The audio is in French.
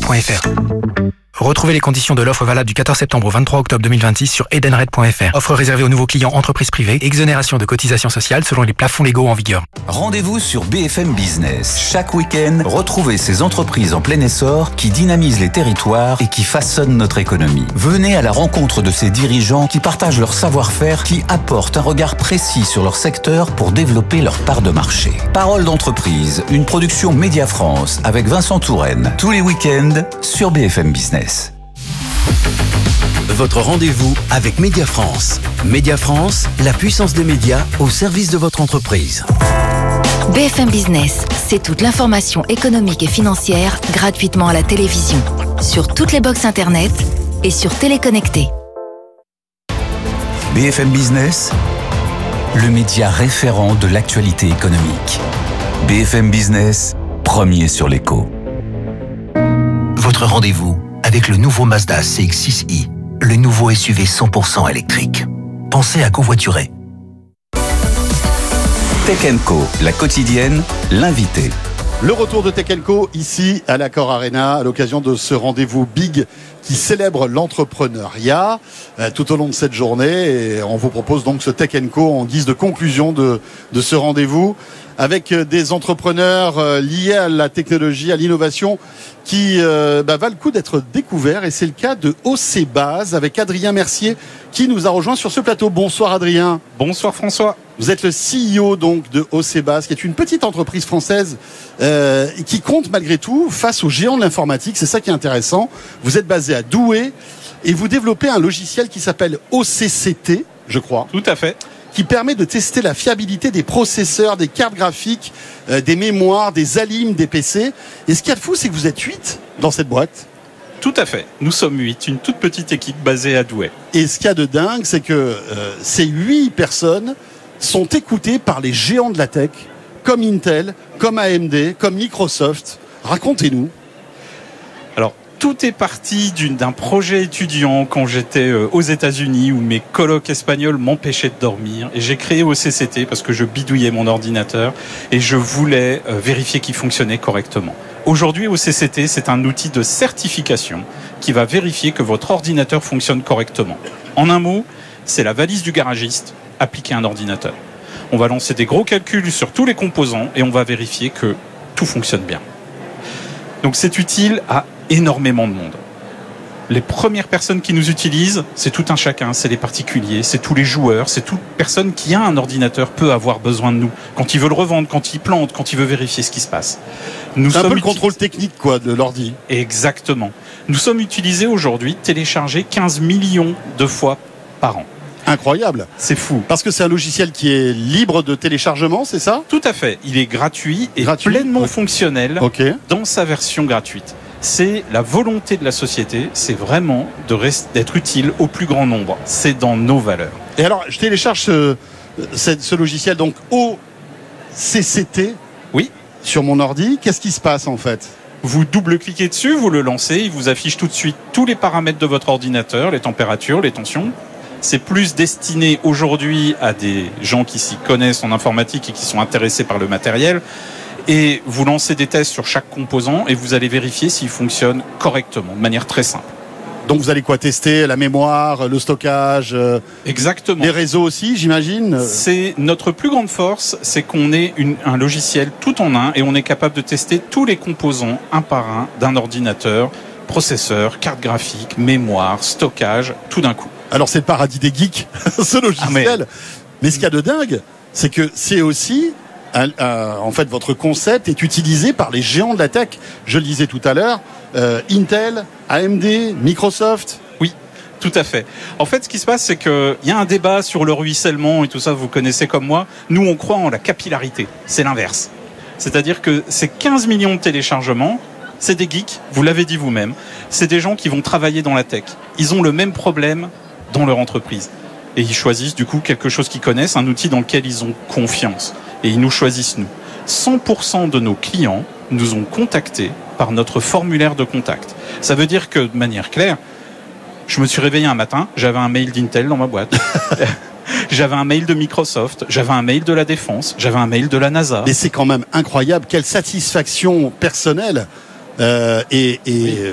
edenred.fr. Retrouvez les conditions de l'offre valable du 14 septembre au 23 octobre 2026 sur edenred.fr. Offre réservée aux nouveaux clients entreprises privées. Exonération de cotisations sociales selon les plafonds légaux en vigueur. Rendez-vous sur BFM Business. Chaque week-end, retrouvez ces entreprises en plein essor qui dynamisent les territoires et qui façonnent notre économie. Venez à la rencontre de ces dirigeants qui partagent leur savoir-faire, qui apportent un regard précis sur leur secteur pour développer leur part de marché. Parole d'entreprise, une production Média France avec Vincent Touraine. Tous les week-ends sur BFM Business. Votre rendez-vous avec Média France. Média France, la puissance des médias au service de votre entreprise. BFM Business, c'est toute l'information économique et financière gratuitement à la télévision, sur toutes les box internet et sur Téléconnecté. BFM Business, le média référent de l'actualité économique. BFM Business, premier sur l'écho. Votre rendez-vous avec le nouveau Mazda CX-6i, le nouveau SUV 100% électrique. Pensez à covoiturer. Tech & Co, la quotidienne, l'invité. Le retour de Tech & Co ici à l'Accor Arena à l'occasion de ce rendez-vous big qui célèbre l'entrepreneuriat tout au long de cette journée, et on vous propose donc ce Tech & Co en guise de conclusion de ce rendez-vous avec des entrepreneurs liés à la technologie, à l'innovation qui valent le coup d'être découverts, et c'est le cas de OC Base avec Adrien Mercier qui nous a rejoint sur ce plateau. Bonsoir Adrien. Bonsoir François. Vous êtes le CEO donc de OC Base, qui est une petite entreprise française qui compte malgré tout face aux géants de l'informatique. C'est ça qui est intéressant. Vous êtes basé à Douai et vous développez un logiciel qui s'appelle OCCT, je crois. Tout à fait. Qui permet de tester la fiabilité des processeurs, des cartes graphiques, des mémoires, des ALIM, des PC. Et ce qu'il y a de fou, c'est que vous êtes 8 dans cette boîte. Tout à fait. Nous sommes 8, une toute petite équipe basée à Douai. Et ce qu'il y a de dingue, c'est que ces 8 personnes sont écoutées par les géants de la tech, comme Intel, comme AMD, comme Microsoft. Racontez-nous. Alors, tout est parti d'un projet étudiant quand j'étais aux États-Unis où mes colocs espagnols m'empêchaient de dormir, et j'ai créé OCCT parce que je bidouillais mon ordinateur et je voulais vérifier qu'il fonctionnait correctement. Aujourd'hui, OCCT, c'est un outil de certification qui va vérifier que votre ordinateur fonctionne correctement. En un mot, c'est la valise du garagiste appliquée à un ordinateur. On va lancer des gros calculs sur tous les composants et on va vérifier que tout fonctionne bien. Donc c'est utile à énormément de monde. Les premières personnes qui nous utilisent, c'est tout un chacun, c'est les particuliers, c'est tous les joueurs, c'est toute personne qui a un ordinateur peut avoir besoin de nous. Quand il veut le revendre, quand il plante, quand il veut vérifier ce qui se passe. C'est un peu le contrôle technique de l'ordi. Exactement. Nous sommes utilisés aujourd'hui, téléchargés 15 millions de fois par an. Incroyable. C'est fou. Parce que c'est un logiciel qui est libre de téléchargement, c'est ça ? Tout à fait. Il est gratuit et pleinement fonctionnel dans sa version gratuite. C'est la volonté de la société, c'est vraiment d'être utile au plus grand nombre. C'est dans nos valeurs. Et alors, je télécharge ce logiciel, donc OCCT, oui, sur mon ordi. Qu'est-ce qui se passe en fait ? Vous double-cliquez dessus, vous le lancez, il vous affiche tout de suite tous les paramètres de votre ordinateur, les températures, les tensions. C'est plus destiné aujourd'hui à des gens qui s'y connaissent en informatique et qui sont intéressés par le matériel. Et vous lancez des tests sur chaque composant et vous allez vérifier s'il fonctionne correctement, de manière très simple. Donc vous allez tester la mémoire, le stockage, exactement. Les réseaux aussi, j'imagine. C'est notre plus grande force, c'est qu'on est un logiciel tout en un et on est capable de tester tous les composants un par un d'un ordinateur, processeur, carte graphique, mémoire, stockage, tout d'un coup. Alors c'est le paradis des geeks, ce logiciel. Mais ce qu'il y a de dingue, c'est que c'est aussi... en fait, votre concept est utilisé par les géants de la tech. Je le disais tout à l'heure, Intel, AMD, Microsoft. Oui, tout à fait. En fait, ce qui se passe, c'est qu'il y a un débat sur le ruissellement et tout ça, vous connaissez comme moi. Nous, on croit en la capillarité. C'est l'inverse. C'est-à-dire que ces 15 millions de téléchargements, c'est des geeks, vous l'avez dit vous-même. C'est des gens qui vont travailler dans la tech. Ils ont le même problème dans leur entreprise. Et ils choisissent du coup quelque chose qu'ils connaissent, un outil dans lequel ils ont confiance. Et ils nous choisissent nous. 100% de nos clients nous ont contactés par notre formulaire de contact. Ça veut dire que, de manière claire, je me suis réveillé un matin, j'avais un mail d'Intel dans ma boîte. J'avais un mail de Microsoft, j'avais un mail de la Défense, j'avais un mail de la NASA. Mais c'est quand même incroyable, quelle satisfaction personnelle et